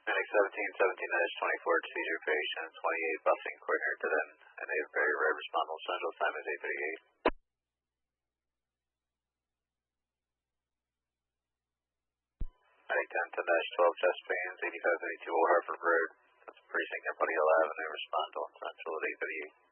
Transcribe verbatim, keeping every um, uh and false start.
Medic seventeen seventeen twenty-four to seize your patient, twenty-eight busing coordinator to then, and a very rare responsible central time is eight thirty-eight. Medic ten ten twelve chest pains, eighty-five eighty-two Old Hartford Road. That's precinct at Buddy Hill Avenue, respond on central at eight thirty-eight.